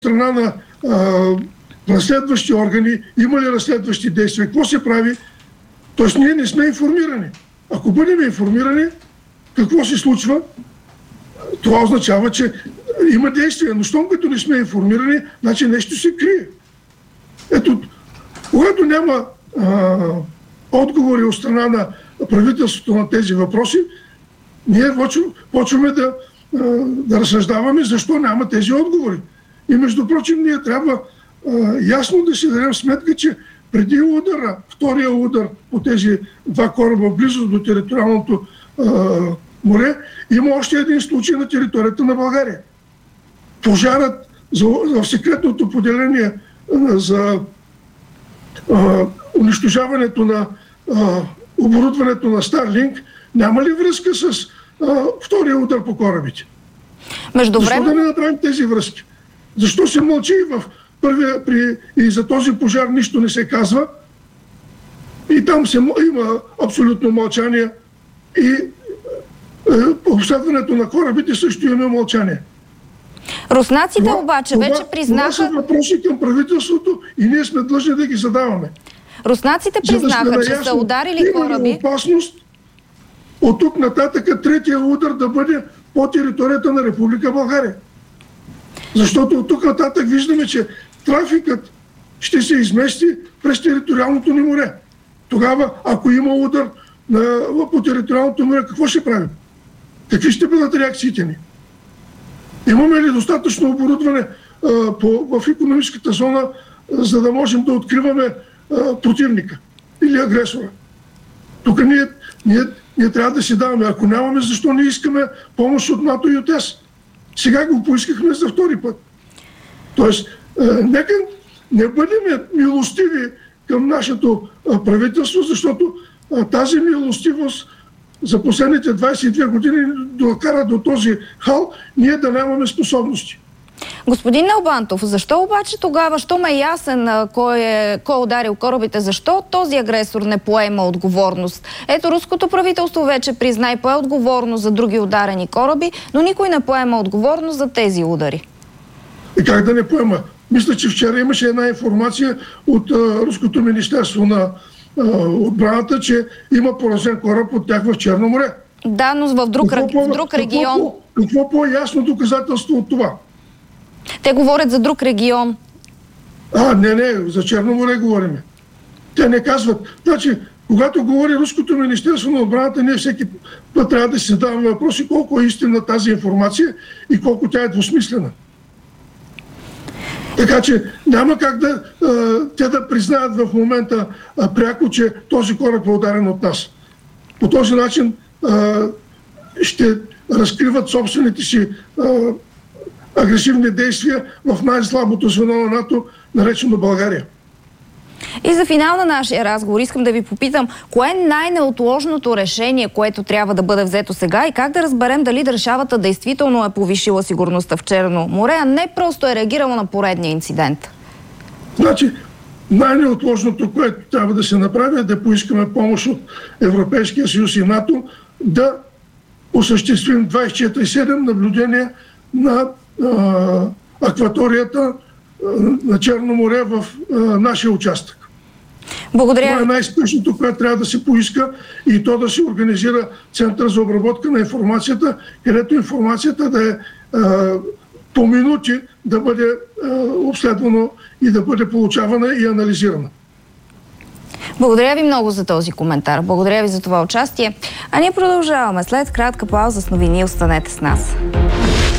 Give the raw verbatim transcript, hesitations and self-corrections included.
страна на а, разследващи органи, има ли разследващи действия, какво се прави. Тоест ние не сме информирани. Ако бъдем информирани какво се случва, това означава, че има действия, но щом като не сме информирани, значи нещо се крие. Ето, когато няма а, отговори от страна на правителството на тези въпроси, ние почваме да, а, да разсъждаваме защо няма тези отговори. И между прочим, ние трябва а, ясно да си дадем сметка, че преди удара, втория удар по тези два кораба близо до териториалното а, море, има още един случай на територията на България. Пожарът за, в секретното поделение а, за а, унищожаването на а, оборудването на Старлинг няма ли връзка с а, втория удар по корабите? Междувременно... Защо да не направим тези връзки? Защо се мълчи и в първия при, и за този пожар нищо не се казва? И там се, има абсолютно мълчание и е, обследването на корабите също има мълчание. Руснаците това, обаче това, вече признаха... Това са въпроси към правителството и ние сме длъжни да ги задаваме. Руснаците признаха, да че са ударили кораби. Има опасност от тук нататък третия удар да бъде по територията на Република България. Защото от тук нататък виждаме, че трафикът ще се измести през териториалното ни море. Тогава, ако има удар на, по териториалното море, какво ще правим? Какви ще бъдат реакциите ни? Имаме ли достатъчно оборудване а, по, в икономическата зона, а, за да можем да откриваме а, противника или агресора? Тук ние, ние, ние трябва да си даваме. Ако нямаме, защо не искаме помощ от НАТО и от ЕС? Сега го поискахме за втори път. Тоест, а, нека не бъдем милостиви към нашето а, правителство, защото а, тази милостивост за последните двайсет и две години докара до този хал, ние да нямаме способности. Господин Налбантов, защо обаче тогава, що ме е ясен кой е, кой е ударил корабите, защо този агресор не поема отговорност? Ето, руското правителство вече призна и пое отговорност за други ударени кораби, но никой не поема отговорност за тези удари. И как да не поема? Мисля, че вчера имаше една информация от а, Руското министерство на а, отбраната, че има поразен кораб от тях в Черно море. Да, но в друг, в друг регион. Какво, какво по-ясно доказателство от това? Те говорят за друг регион. А, не, не, за Черно море говорим. Те не казват. Значи, когато говори Руското министерство на отбраната, ние всеки път трябва да си задаваме въпроси колко е истинна тази информация и колко тя е двусмислена. Така че няма как да а, те да признаят в момента а, пряко, че този кораб е ударен от нас. По този начин а, ще разкриват собствените си а, агресивни действия в най-слабото звено на НАТО, наречено България. И за финал на нашия разговор искам да ви попитам, кое е най-неотложното решение, което трябва да бъде взето сега и как да разберем дали държавата действително е повишила сигурността в Черно море, а не просто е реагирала на поредния инцидент? Значи, най-неотложното, което трябва да се направи, е да поискаме помощ от Европейския съюз и НАТО да осъществим двайсет и четири седем наблюдение на а, акваторията а, на Черно море в а, нашия участък. Благодаря. Това е най-спешното, което трябва да се поиска и то да се организира Център за обработка на информацията, където информацията да е а, по минути да бъде а, обследвано и да бъде получавана и анализирана. Благодаря ви много за този коментар. Благодаря ви за това участие. А ние продължаваме след кратка пауза с новини. Останете с нас.